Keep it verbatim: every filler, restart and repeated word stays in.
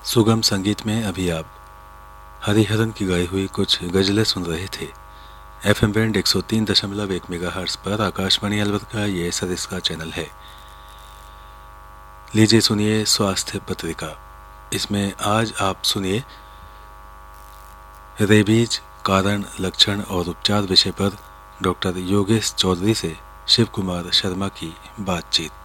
सुगम संगीत में अभी आप हरिहरन की गाई हुई कुछ गजलें सुन रहे थे। एफ एम बैंड एक सौ तीन दशमलव एक मेगाहर्ट्ज़ पर आकाशवाणी अलवर का ये सरिस्का चैनल है। लीजिए सुनिए स्वास्थ्य पत्रिका। इसमें आज आप सुनिए रेबीज कारण, लक्षण और उपचार विषय पर डॉक्टर योगेश चौधरी से शिव कुमार शर्मा की बातचीत।